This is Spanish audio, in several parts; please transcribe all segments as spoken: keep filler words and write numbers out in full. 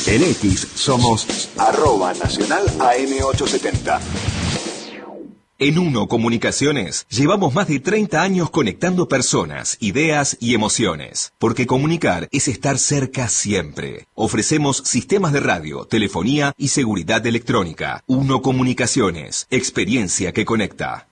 En X somos arroba nacional A M ochocientos setenta. En Uno Comunicaciones llevamos más de treinta años conectando personas, ideas y emociones, porque comunicar es estar cerca siempre. Ofrecemos sistemas de radio, telefonía y seguridad electrónica. Uno Comunicaciones, experiencia que conecta.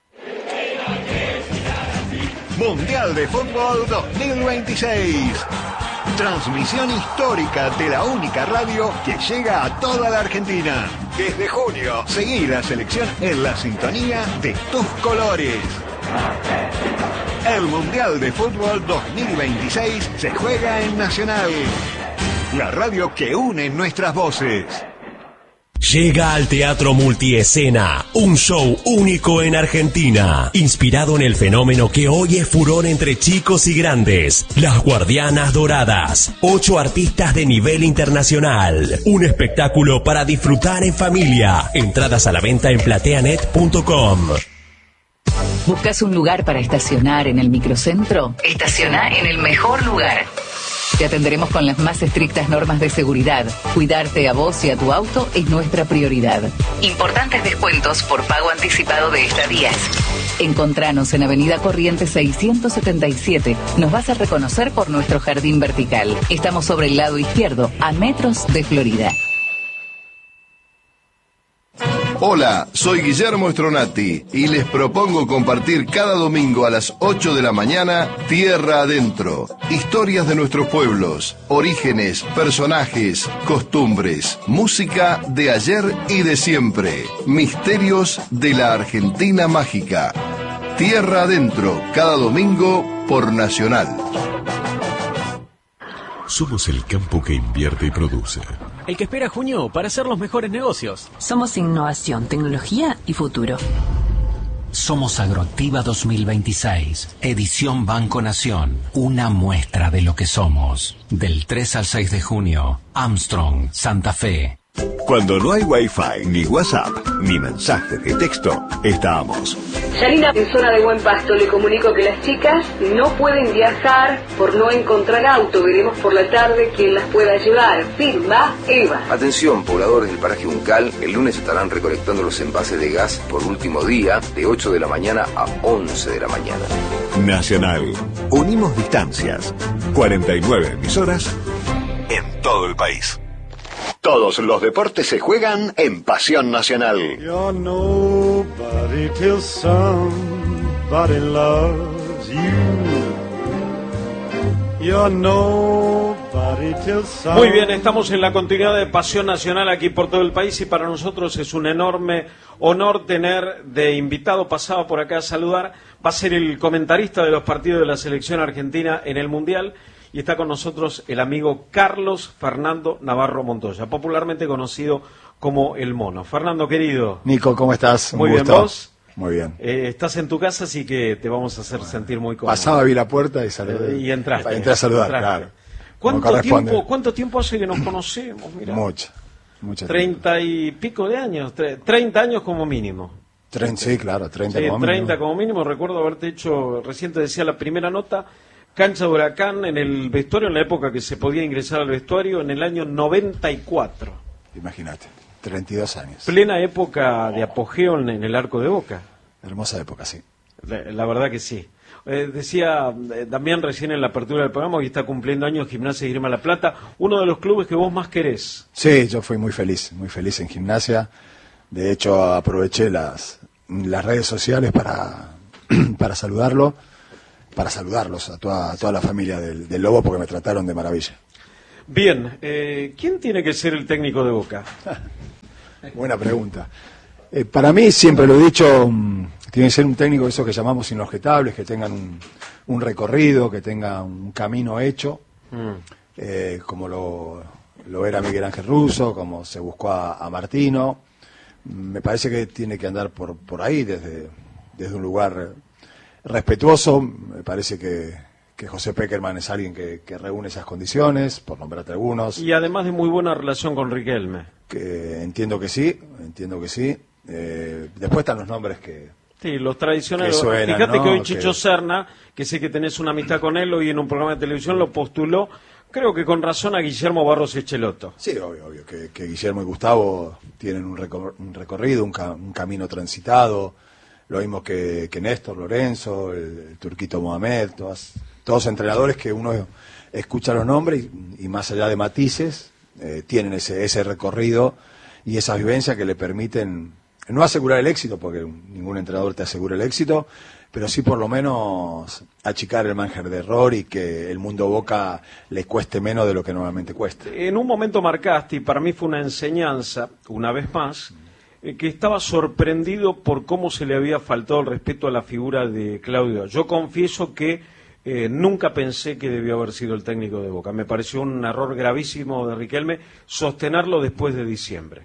Mundial de Fútbol dos mil veintiséis. Transmisión histórica de la única radio que llega a toda la Argentina. Desde junio, seguí la selección en la sintonía de tus colores. El Mundial de Fútbol dos mil veintiséis se juega en Nacional, la radio que une nuestras voces. Llega al Teatro Multiescena, un show único en Argentina, inspirado en el fenómeno que hoy es furor entre chicos y grandes, Las Guardianas Doradas, ocho artistas de nivel internacional, un espectáculo para disfrutar en familia, entradas a la venta en plateanet punto com. ¿Buscas un lugar para estacionar en el microcentro? Estaciona en el mejor lugar. Te atenderemos con las más estrictas normas de seguridad. Cuidarte a vos y a tu auto es nuestra prioridad. Importantes descuentos por pago anticipado de estadías. Encontranos en Avenida Corrientes seiscientos setenta y siete. Nos vas a reconocer por nuestro jardín vertical. Estamos sobre el lado izquierdo, a metros de Florida. Hola, soy Guillermo Stronati y les propongo compartir cada domingo a las ocho de la mañana Tierra Adentro. Historias de nuestros pueblos, orígenes, personajes, costumbres, música de ayer y de siempre, misterios de la Argentina mágica. Tierra Adentro, cada domingo por Nacional. Somos el campo que invierte y produce. El que espera junio para hacer los mejores negocios. Somos innovación, tecnología y futuro. Somos Agroactiva dos mil veintiséis, edición Banco Nación, una muestra de lo que somos. Del tres al seis de junio, Armstrong, Santa Fe. Cuando no hay Wi-Fi, ni WhatsApp, ni mensaje de texto, estamos. Yanina, en zona de Buen Pasto, le comunico que las chicas no pueden viajar por no encontrar auto. Veremos por la tarde quién las pueda llevar. Firma Eva. Atención, pobladores del paraje Uncal, el lunes estarán recolectando los envases de gas por último día, de ocho de la mañana a once de la mañana. Nacional. Unimos distancias. cuarenta y nueve emisoras en todo el país. Todos los deportes se juegan en Pasión Nacional. You're nobody till somebody loves you. You're nobody till somebody... Muy bien, estamos en la continuidad de Pasión Nacional aquí por todo el país y para nosotros es un enorme honor tener de invitado pasado por acá a saludar. Va a ser el comentarista de los partidos de la selección argentina en el Mundial. Y está con nosotros el amigo Carlos Fernando Navarro Montoya, popularmente conocido como El Mono. Fernando, querido. Nico, ¿cómo estás? Muy bien, ¿vos? Muy bien. Eh, estás en tu casa, así que te vamos a hacer bueno, sentir muy cómodo. Pasaba, vi la puerta y saludé. Eh, y entraste. Entré a saludar, entraste. claro. ¿Cuánto tiempo, ¿Cuánto tiempo hace que nos conocemos? Mirá. Mucho, mucho Treinta y pico de años, tre treinta años como mínimo. Treinta, sí, claro, treinta sí, como treinta mínimo. como mínimo. Recuerdo haberte hecho, recién te decía la primera nota, cancha de Huracán en el vestuario, en la época que se podía ingresar al vestuario, en el año noventa y cuatro. Imagínate, treinta y dos años. Plena época de apogeo en, en el Arco de Boca. Hermosa época, sí. La, la verdad que sí. Eh, decía eh, Damián recién en la apertura del programa, hoy está cumpliendo años Gimnasia y Esgrima La Plata, uno de los clubes que vos más querés. Sí, yo fui muy feliz, muy feliz en Gimnasia. De hecho, aproveché las, las redes sociales para, para saludarlo. para saludarlos a toda, a toda la familia del, del Lobo porque me trataron de maravilla. Bien, eh, ¿quién tiene que ser el técnico de Boca? Buena pregunta. Eh, para mí, siempre lo he dicho, um, tiene que ser un técnico de esos que llamamos inobjetables, que tengan un, un recorrido, que tenga un camino hecho, mm. eh, como lo, lo era Miguel Ángel Russo, como se buscó a, a Martino. Me parece que tiene que andar por, por ahí, desde, desde un lugar respetuoso. Me parece que, que José Peckerman es alguien que, que reúne esas condiciones, por nombrarte algunos. Y además de muy buena relación con Riquelme. Que entiendo que sí, entiendo que sí. Eh, después están los nombres que... Sí, los tradicionales. Que suenan, Fíjate ¿no? que hoy Chicho que... Serna, que sé que tenés una amistad con él, hoy en un programa de televisión lo postuló Creo que con razón a Guillermo Barros Echeloto. Sí, obvio, obvio, que, que Guillermo y Gustavo tienen un, recor un recorrido, un, ca un camino transitado, lo mismo que, que Néstor Lorenzo, el, el Turquito Mohamed, todas, todos entrenadores que uno escucha los nombres y, y más allá de matices, eh, tienen ese, ese recorrido y esas vivencias que le permiten no asegurar el éxito, porque ningún entrenador te asegura el éxito, pero sí por lo menos achicar el margen de error y que el mundo Boca le cueste menos de lo que normalmente cuesta. En un momento marcaste, y para mí fue una enseñanza, una vez más, eh, que estaba sorprendido por cómo se le había faltado el respeto a la figura de Claudio. Yo confieso que eh, nunca pensé que debió haber sido el técnico de Boca. Me pareció un error gravísimo de Riquelme sostenerlo después de diciembre.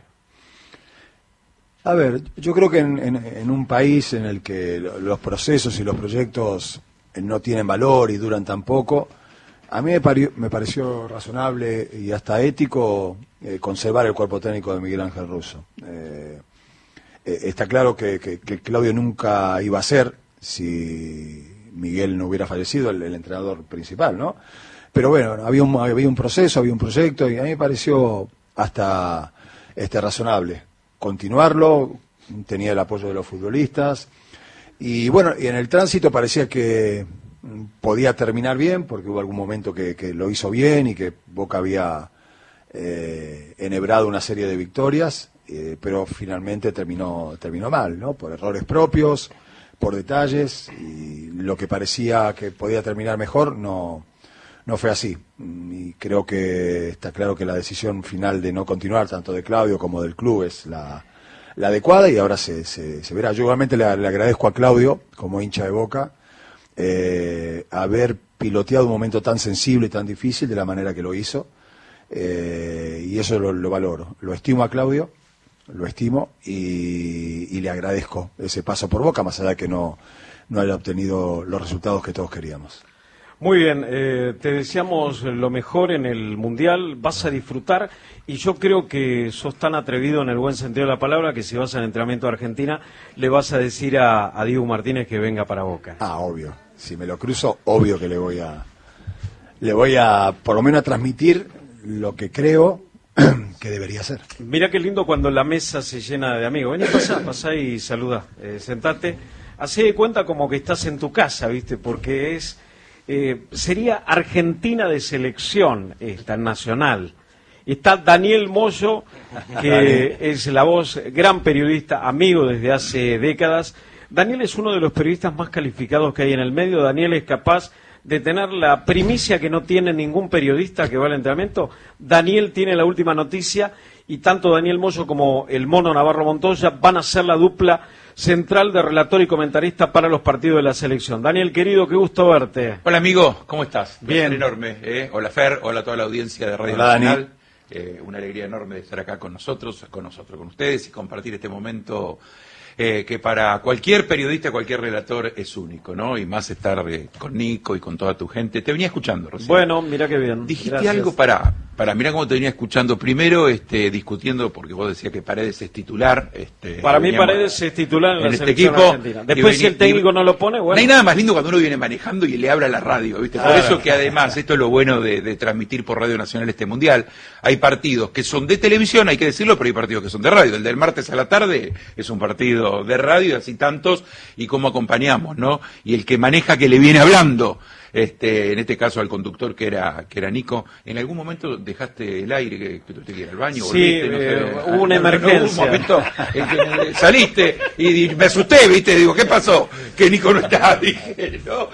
A ver, yo creo que en, en, en un país en el que los procesos y los proyectos no tienen valor y duran tan poco, a mí me, pari me pareció razonable y hasta ético eh, conservar el cuerpo técnico de Miguel Ángel Russo. Eh, eh, está claro que, que, que Claudio nunca iba a ser, si Miguel no hubiera fallecido, el, el entrenador principal, ¿no? Pero bueno, había un, había un proceso, había un proyecto y a mí me pareció hasta este, razonable continuarlo, tenía el apoyo de los futbolistas y bueno, y en el tránsito parecía que podía terminar bien porque hubo algún momento que, que lo hizo bien y que Boca había eh, enhebrado una serie de victorias, eh, pero finalmente terminó, terminó mal, ¿no? Por errores propios, por detalles, y lo que parecía que podía terminar mejor no, no fue así. Y creo que está claro que la decisión final de no continuar, tanto de Claudio como del club, es la, la adecuada y ahora se, se, se verá. Yo igualmente le, le agradezco a Claudio, como hincha de Boca, eh, haber piloteado un momento tan sensible y tan difícil de la manera que lo hizo, eh, y eso lo, lo valoro. Lo estimo a Claudio, lo estimo y, y le agradezco ese paso por Boca, más allá de que no, no haya obtenido los resultados que todos queríamos. Muy bien, eh, te deseamos lo mejor en el Mundial, vas a disfrutar y yo creo que sos tan atrevido en el buen sentido de la palabra que si vas al entrenamiento de Argentina le vas a decir a, a Diego Martínez que venga para Boca. Ah, obvio, si me lo cruzo, obvio que le voy a, le voy a por lo menos a transmitir lo que creo que debería ser. Mira qué lindo cuando la mesa se llena de amigos. Vení, pasá, pasá y saluda, eh, sentate, hacé de cuenta como que estás en tu casa, ¿viste? Porque es... Eh, sería Argentina de selección, esta nacional. Está Daniel Moyo, que es la voz, gran periodista, amigo desde hace décadas. Daniel es uno de los periodistas más calificados que hay en el medio. Daniel es capaz de tener la primicia que no tiene ningún periodista que va al entrenamiento. Daniel tiene la última noticia y tanto Daniel Moyo como el Mono Navarro Montoya van a ser la dupla central de relator y comentarista para los partidos de la selección. Daniel, querido, qué gusto verte. Hola, amigo, ¿cómo estás? Bien. Un enorme. ¿eh? Hola, Fer, hola a toda la audiencia de Radio Hola, Nacional. Eh, una alegría enorme de estar acá con nosotros, con nosotros, con ustedes y compartir este momento eh, que para cualquier periodista, cualquier relator es único, ¿no? Y más estar eh, con Nico y con toda tu gente. Te venía escuchando recién. Bueno, mira qué bien. Dijiste Gracias. algo para, para, mira cómo te venía escuchando. Primero, este, discutiendo, porque vos decías que Paredes es titular. Este, para mí veníamos, Paredes es titular en, en la este selección equipo, argentina. Después, si el técnico no lo pone, bueno. No hay nada más lindo cuando uno viene manejando y le habla a la radio, ¿viste? Por Claro. eso que además, esto es lo bueno de, de transmitir por Radio Nacional este Mundial. Hay partidos que son de televisión, hay que decirlo, pero hay partidos que son de radio. El del martes a la tarde es un partido de radio, y así tantos, y cómo acompañamos, ¿no? Y el que maneja que le viene hablando, este, en este caso al conductor que era que era Nico, ¿en algún momento dejaste el aire que, que tuviste que ir al baño? Sí, volviste, no sé, eh, ah, hubo una no, no, emergencia. hubo un momento en que saliste y, y me asusté, ¿viste? Digo, ¿qué pasó? Que Nico no estaba, dije, ¿no?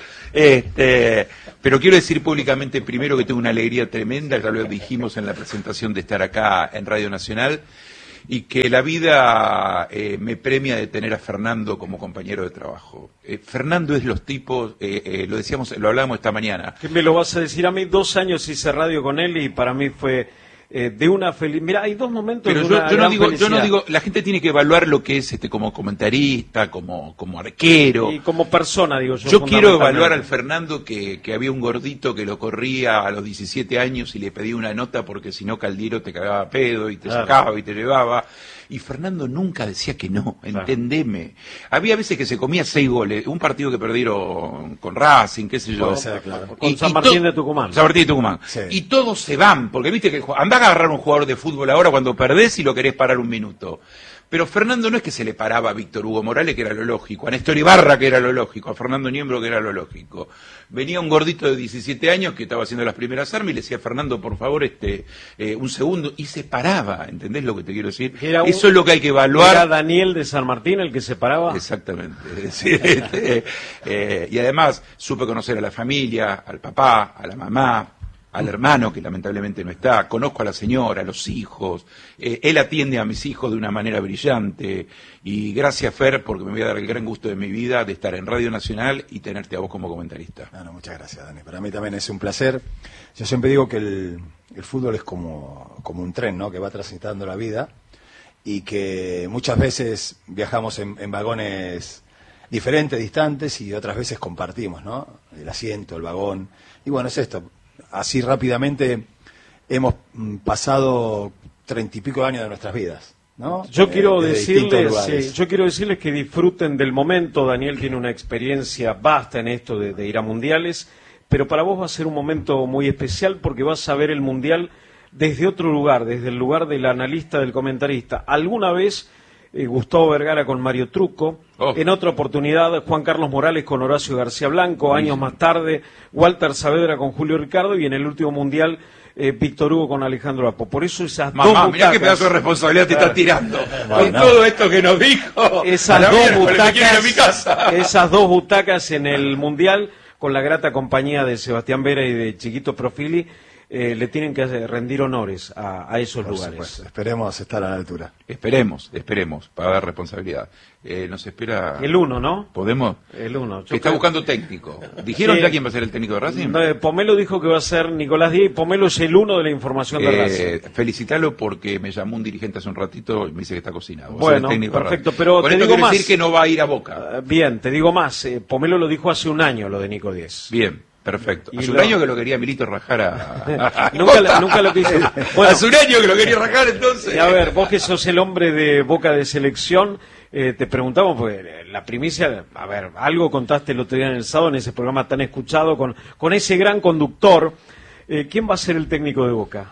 Este, pero quiero decir públicamente primero que tengo una alegría tremenda, ya lo dijimos en la presentación de estar acá en Radio Nacional, y que la vida eh, me premia de tener a Fernando como compañero de trabajo. Eh, Fernando es los tipos, eh, eh, lo decíamos, lo hablábamos esta mañana. ¿Qué me lo vas a decir a mí? Dos años hice radio con él y para mí fue eh, de una felicidad. Mira, hay dos momentos Pero de yo, una yo no gran digo, yo felicidad. no digo, la gente tiene que evaluar lo que es este como comentarista, como, como arquero. Y como persona, digo yo. Yo quiero fundamentalmente. evaluar al Fernando que, que había un gordito que lo corría a los diecisiete años y le pedía una nota porque si no Caldiero te cagaba a pedo y te Claro. sacaba y te llevaba. Y Fernando nunca decía que no, entendeme. Había veces que se comía seis goles, un partido que perdieron con Racing, qué sé yo. Puede ser, claro. Con Y- San y Martín to- de Tucumán. San Martín de Tucumán. Sí. Y todos se van, porque viste que el ju- andá a agarrar un jugador de fútbol ahora cuando perdés y lo querés parar un minuto. Pero Fernando no es que se le paraba a Víctor Hugo Morales, que era lo lógico, a Néstor Ibarra, que era lo lógico, a Fernando Niembro, que era lo lógico. Venía un gordito de diecisiete años que estaba haciendo las primeras armas y le decía, Fernando, por favor, este eh, un segundo, y se paraba, ¿entendés lo que te quiero decir? Era un- Eso es lo que hay que evaluar. ¿Era Daniel de San Martín el que se paraba? Exactamente. Sí, este, eh, y además supe conocer a la familia, al papá, a la mamá, al hermano que lamentablemente no está, conozco a la señora, a los hijos, eh, él atiende a mis hijos de una manera brillante y gracias Fer porque me voy a dar el gran gusto de mi vida de estar en Radio Nacional y tenerte a vos como comentarista. No, no, muchas gracias, Dani. Para mí también es un placer. Yo siempre digo que el, el fútbol es como, como un tren, ¿no? Que va transitando la vida y que muchas veces viajamos en, en vagones diferentes, distantes y otras veces compartimos, ¿no? El asiento, el vagón. Y bueno, es esto. Así rápidamente hemos mm, pasado treinta y pico de años de nuestras vidas, ¿no? Yo Eh, quiero desde distintos decirles, lugares. sí, yo quiero decirles que disfruten del momento. Daniel tiene una experiencia vasta en esto de, de ir a mundiales, pero para vos va a ser un momento muy especial porque vas a ver el mundial desde otro lugar, desde el lugar del analista, del comentarista. Alguna vez eh, Gustavo Vergara con Mario Trucco, Oh. en otra oportunidad Juan Carlos Morales con Horacio García Blanco, años más tarde Walter Saavedra con Julio Ricardo y en el último mundial eh, Víctor Hugo con Alejandro Apo. Por eso esas Mamá, dos mirá qué butacas- pedazo de responsabilidad te está tirando. Bueno, Con no. todo esto que nos dijo. A Esas la dos, miércoles me quiero ir a mi butacas, casa. esas dos butacas en el Mundial, con la grata compañía de Sebastián Vera y de Chiquito Profili, eh, le tienen que hacer- rendir honores a, a esos Por lugares. supuesto, esperemos estar a la altura. Esperemos, esperemos, para dar responsabilidad. Eh, nos espera... El uno, ¿no? ¿Podemos? El uno. Que está buscando técnico. ¿Dijeron Sí. ya quién va a ser el técnico de Racing? No, eh, Pomelo dijo que va a ser Nicolás Díaz y Pomelo es el uno de la información de Racing. Eh, felicitalo porque me llamó un dirigente hace un ratito y me dice que está cocinado. Va a ser Bueno, el técnico de perfecto, Racing. pero Con te esto digo quiero más. decir que no va a ir a Boca. Eh, Bien, te digo más. eh, Pomelo lo dijo hace un año, lo de Nico Díez. Bien, perfecto. Y Hace lo- un año que lo quería Milito rajar a... a- nunca, lo- nunca lo quiso. Bueno, Hace un año que lo quería rajar entonces. y a ver, vos que sos el hombre de Boca de selección, eh, te preguntamos, pues la primicia, a ver, algo contaste el otro día en el sábado, en ese programa tan escuchado, con, con ese gran conductor. Eh, ¿Quién va a ser el técnico de Boca?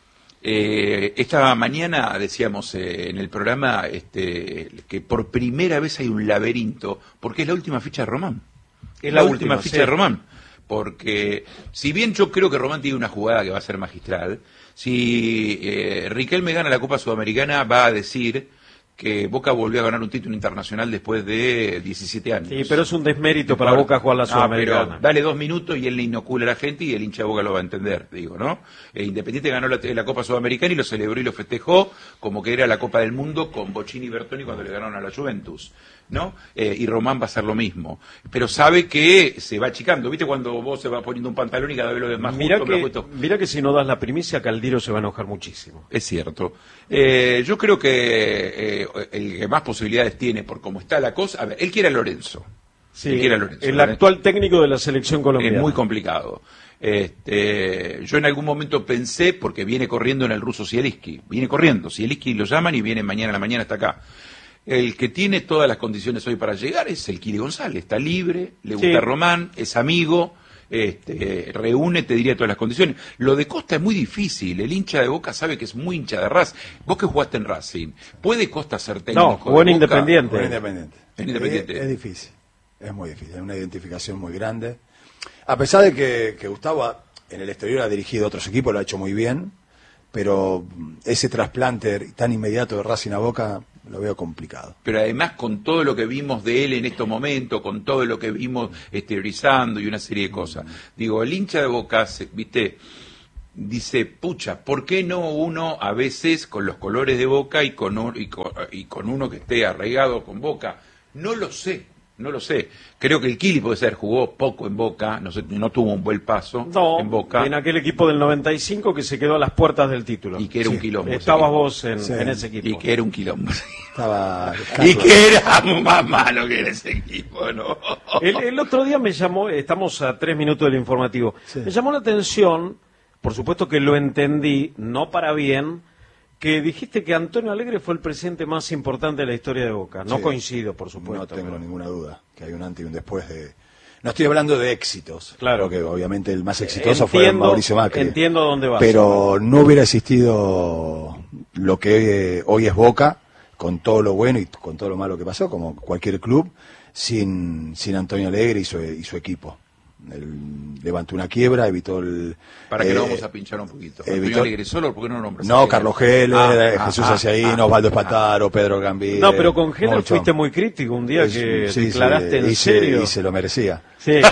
Eh, esta mañana decíamos eh, en el programa este, que por primera vez hay un laberinto, porque es la última ficha de Román. Es la, última, ficha sí. de Román. Porque si bien yo creo que Román tiene una jugada que va a ser magistral, si eh, Riquelme gana la Copa Sudamericana va a decir que Boca volvió a ganar un título internacional después de diecisiete años. Sí, pero es un desmérito para Bueno, Boca jugar la no, Sudamericana. pero dale dos minutos y él le inocula a la gente y el hincha de Boca lo va a entender, digo, ¿no? Eh, Independiente ganó la, la Copa Sudamericana y lo celebró y lo festejó como que era la Copa del Mundo con Bochini y Bertoni cuando le ganaron a la Juventus, ¿no? Eh, y Román va a hacer lo mismo. Pero sabe que se va achicando, ¿viste? Cuando vos se va poniendo un pantalón y cada vez lo ves más Mirá justo, me que, acuesto. mirá que si no das la primicia, Caldiro se va a enojar muchísimo. Es cierto. Eh, yo creo que eh, el que más posibilidades tiene por cómo está la cosa... A ver, él quiere a Lorenzo. Sí, Él quiere a Lorenzo, el ¿eh? actual técnico de la selección colombiana. Es muy complicado. Este, yo en algún momento pensé, porque viene corriendo en el ruso Zielinski, viene corriendo, Zielinski lo llaman y viene mañana a la mañana hasta acá. El que tiene todas las condiciones hoy para llegar es el Kili González, está libre, le gusta Sí. Román, es amigo, este, reúne, te diría, todas las condiciones. Lo de Costa es muy difícil, el hincha de Boca sabe que es muy hincha de Racing. Vos que jugaste en Racing, ¿puede Costa ser técnico? No, jugó en de Boca? Independiente. Muy independiente. En Independiente. Es, es difícil, es muy difícil, es una identificación muy grande. A pesar de que, que Gustavo ha- en el exterior ha dirigido otros equipos, lo ha hecho muy bien, pero mm, ese trasplante tan inmediato de Racing a Boca lo veo complicado. Pero además con todo lo que vimos de él en estos momentos, con todo lo que vimos exteriorizando y una serie de cosas. Digo, el hincha de Boca, se- viste, dice, pucha, ¿por qué no uno a veces con los colores de Boca y con, un- y con, y con uno que esté arraigado con Boca? No lo sé, No lo sé. Creo que el Kili puede ser, jugó poco en Boca, no, sé, no tuvo un buen paso no, en Boca. En aquel equipo del noventa y cinco que se quedó a las puertas del título. Y que era sí. un quilombo. Estabas vos en, sí. en ese equipo. Y que era un quilombo. Estaba... y que era más malo que era ese equipo, ¿no? El, el otro día me llamó, estamos a tres minutos del informativo, sí. me llamó la atención, por supuesto que lo entendí, no para bien, que dijiste que Antonio Alegre fue el presidente más importante de la historia de Boca. No sí, coincido, por supuesto. No tengo pero... ninguna duda que hay un antes y un después de... No estoy hablando de éxitos, claro, porque obviamente el más exitoso entiendo, fue Mauricio Macri. Entiendo dónde vas. Pero no hubiera existido lo que hoy es Boca, con todo lo bueno y con todo lo malo que pasó, como cualquier club, sin, sin Antonio Alegre y su, y su equipo. Él levantó una quiebra, evitó el... Para que eh, lo vamos a pinchar un poquito. Evitó, Alegre solo, ¿por qué no lo nombras? No, Carlos Heller, ah, Jesús ah, Haciaíno, ah, Osvaldo Espataro, ah, Pedro Gambide. No, pero con Heller fuiste muy crítico un día es, que sí, declaraste sí, en y serio. Se, y se lo merecía. Sí. Eh,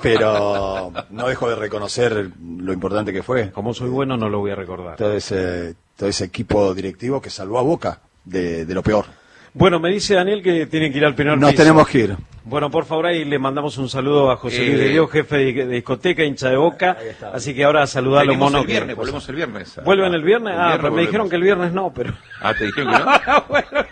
pero no dejo de reconocer lo importante que fue. Como soy bueno no lo voy a recordar. Todo ese, todo ese equipo directivo que salvó a Boca de, de lo peor. Bueno, me dice Daniel que tienen que ir al primer Nos piso. tenemos que ir. Bueno, por favor, ahí le mandamos un saludo a José Luis eh, de Dios, jefe de, de discoteca, hincha de Boca. Así que ahora saludarlo, mono. El viernes, volvemos el viernes. ¿Vuelven el viernes? El ah, viernes pero me dijeron que el viernes no, pero... Ah, ¿te dijeron que no?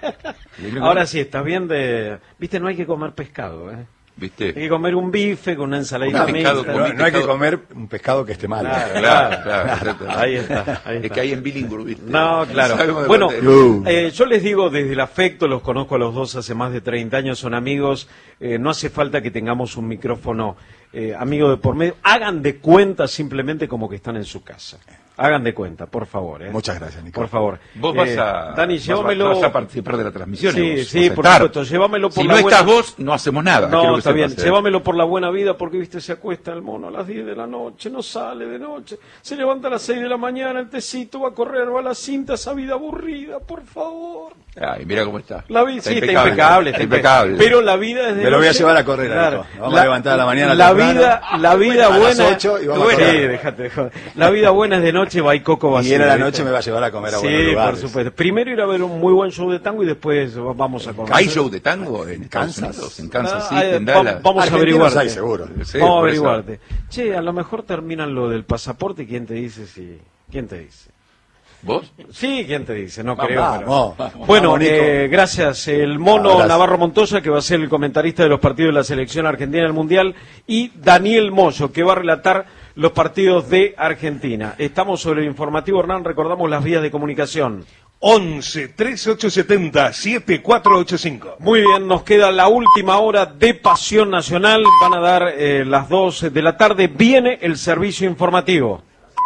Bueno, ahora sí, estás bien de... Viste, no hay que comer pescado, ¿eh? ¿Viste? Hay que comer un bife con una ensaladita mixta. No, no pescado. Hay que comer un pescado que esté mal. Claro, claro, claro, claro. Ahí está, ahí está. Es que hay en bilingüe, ¿viste? No, claro. Bueno, eh, yo les digo desde el afecto, los conozco a los dos hace más de treinta años, son amigos, eh, no hace falta que tengamos un micrófono eh, amigo de por medio. Hagan de cuenta simplemente como que están en su casa. Hagan de cuenta, por favor. ¿eh? Muchas gracias, Nico. Por favor. Vos vas a, eh, Dani, vas, llévamelo... vas a participar de la transmisión. Sí, vos, sí, vos por supuesto. Llévamelo por si la no buena... estás vos, no hacemos nada. No, está bien. Llévamelo por la buena vida porque, viste, se acuesta el mono a las diez de la noche, no sale de noche, se levanta a las seis de la mañana, el tecito, va a correr, va a la cinta, esa vida aburrida, por favor. Ay, mira cómo está. La vida, sí, está impecable, está impecable. Pero la vida es de Me lo voy a noche, llevar a correr, claro, vamos la, a levantar a la mañana. La vida, la vida a buena. las ocho y vamos bueno, a correr. Sí, déjate de joder. La vida buena es de noche, va y coco vacío. Y era la noche me va a llevar a comer a sí, buenos lugares. por supuesto. Primero ir a ver un muy buen show de tango y después vamos a comer. ¿Hay show de tango en Kansas? En Kansas City, ah, en Dallas. Vamos a averiguarte. Hay, seguro. Sí, vamos a averiguarte. Che, a lo mejor terminan lo del pasaporte. ¿Quién te dice si? ¿Quién te dice? ¿Vos? Sí, ¿quién te dice? No vamos, creo. Vamos, pero... vamos, bueno, vamos, eh, gracias. El mono gracias. Navarro Montoya, que va a ser el comentarista de los partidos de la selección argentina del Mundial, y Daniel Moyo, que va a relatar los partidos de Argentina. Estamos sobre el informativo, Hernán. Recordamos las vías de comunicación. once, trece, ochocientos setenta, setenta y cuatro ochenta y cinco. Muy bien, nos queda la última hora de Pasión Nacional. Van a dar eh, las dos de la tarde. Viene el servicio informativo.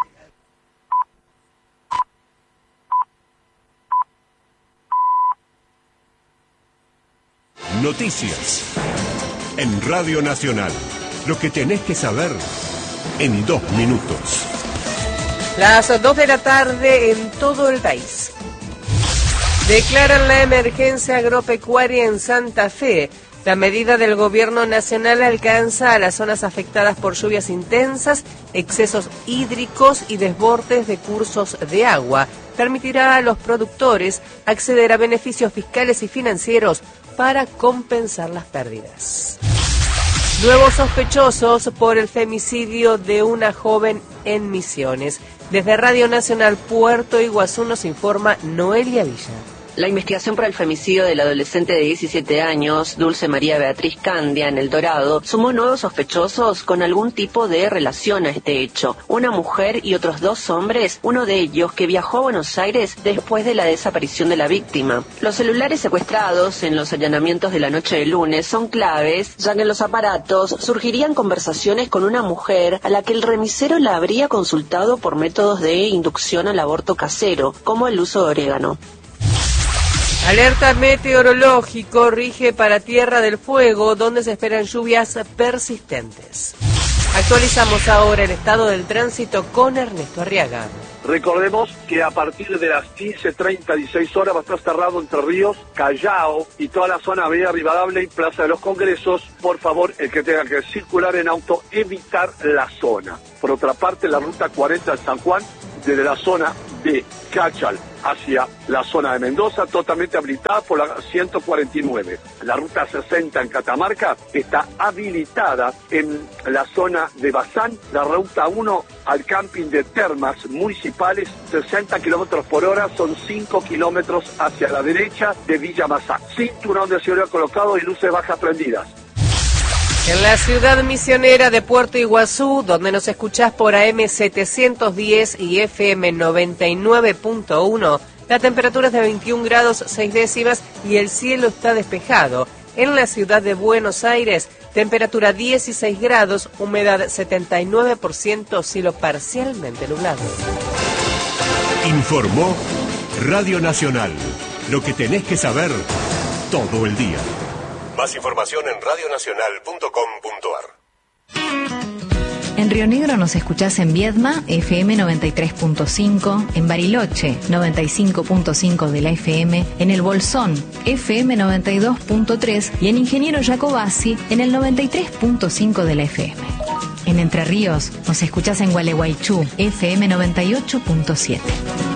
Noticias en Radio Nacional. Lo que tenés que saber en dos minutos. Las dos de la tarde en todo el país. Declaran la emergencia agropecuaria en Santa Fe. La medida del gobierno nacional alcanza a las zonas afectadas por lluvias intensas, excesos hídricos y desbordes de cursos de agua. Permitirá a los productores acceder a beneficios fiscales y financieros para compensar las pérdidas. Nuevos sospechosos por el femicidio de una joven en Misiones. Desde Radio Nacional Puerto Iguazú nos informa Noelia Villa. La investigación por el femicidio del adolescente de diecisiete años, Dulce María Beatriz Candia, en El Dorado, sumó nuevos sospechosos con algún tipo de relación a este hecho. Una mujer y otros dos hombres, uno de ellos que viajó a Buenos Aires después de la desaparición de la víctima. Los celulares secuestrados en los allanamientos de la noche de lunes son claves, ya que en los aparatos surgirían conversaciones con una mujer a la que el remisero la habría consultado por métodos de inducción al aborto casero, como el uso de orégano. Alerta meteorológico rige para Tierra del Fuego, donde se esperan lluvias persistentes. Actualizamos ahora el estado del tránsito con Ernesto Arriaga. Recordemos que a partir de las quince treinta, dieciséis horas va a estar cerrado Entre Ríos, Callao y toda la zona Avenida Rivadavia y Plaza de los Congresos. Por favor, el que tenga que circular en auto, evitar la zona. Por otra parte, la ruta cuarenta de San Juan, desde la zona de Cachal hacia la zona de Mendoza, totalmente habilitada por la ciento cuarenta y nueve. La ruta sesenta en Catamarca está habilitada en la zona de Bazán. La ruta uno al camping de Termas Municipales, sesenta kilómetros por hora, son cinco kilómetros hacia la derecha de Villa Bazán. Cinturón de seguridad colocado y luces bajas prendidas. En la ciudad misionera de Puerto Iguazú, donde nos escuchás por A M setecientos diez y F M noventa y nueve punto uno, la temperatura es de veintiún grados seis décimas y el cielo está despejado. En la ciudad de Buenos Aires, temperatura dieciséis grados, humedad setenta y nueve por ciento, cielo parcialmente nublado. Informó Radio Nacional. Lo que tenés que saber todo el día. Más información en radio nacional punto com punto a r. En Río Negro nos escuchás en Viedma, F M noventa y tres punto cinco, en Bariloche, noventa y cinco punto cinco de la F M, en El Bolsón, F M noventa y dos punto tres y en Ingeniero Jacobasi, en el noventa y tres punto cinco de la F M. En Entre Ríos nos escuchás en Gualeguaychú, F M noventa y ocho punto siete.